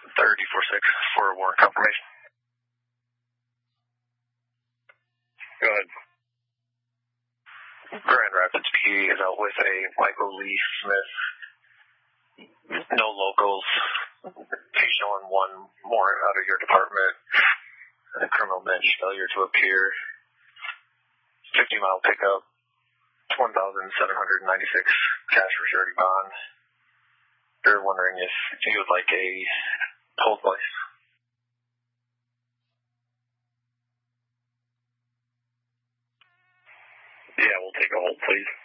3046 for warrant confirmation. Go ahead. Grand Rapids PD is out with a Michael Lee Smith. No locals. He's showing one warrant out of your department. A criminal bench failure to appear. 50-mile pickup. $1,796 cash for surety bond. They're wondering if you would like a hold place. Yeah, we'll take a hold, please.